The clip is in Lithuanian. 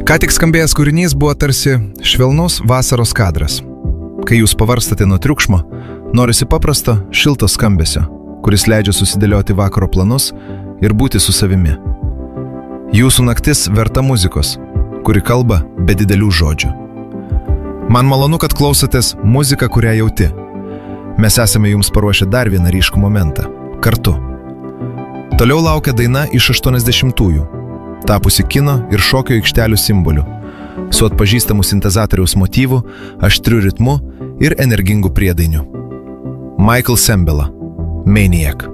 Ką tik skambėjęs kūrinys buvo tarsi švelnus vasaros kadras. Kai jūs pavarstate nuo triukšmo, norisi paprasto, šilto skambesio, kuris leidžia susidėlioti vakaro planus ir būti su savimi. Jūsų naktis verta muzikos, kuri kalba be didelių žodžių. Man malonu, kad klausotės muziką, kurią jauti. Mes esame jums paruošę dar vieną ryškų momentą – kartu. Toliau laukia daina iš 80-ųjų, tapusi kino ir šokio aikštelių simboliu, su atpažįstamu sintezatoriaus motyvu, aštriu ritmu ir energingu priedainiu. Michael Sembello, Maniac.